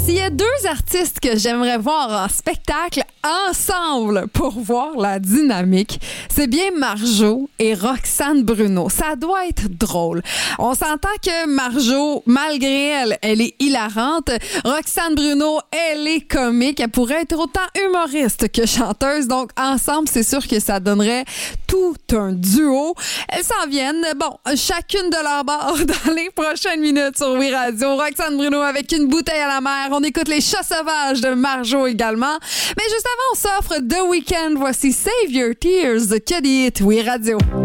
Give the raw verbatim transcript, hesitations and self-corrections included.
S'il y a deux artistes que j'aimerais voir en spectacle ensemble pour voir la dynamique, c'est bien Marjo et Roxane Bruno. Ça doit être drôle. On s'entend que Marjo, malgré elle, elle est hilarante. Roxane Bruno, elle est comique. Elle pourrait être autant humoriste que chanteuse. Donc, ensemble, c'est sûr que ça donnerait tout un duo. Elles s'en viennent. Bon, chacune de leur bord dans les prochaines minutes sur Oui Radio. Roxane Bruno avec une bouteille à la mer. On écoute les Chats sauvages de Marjo également. Mais juste avant, on s'offre The Weeknd. Voici Save Your Tears de Cuddy It, Oui Radio.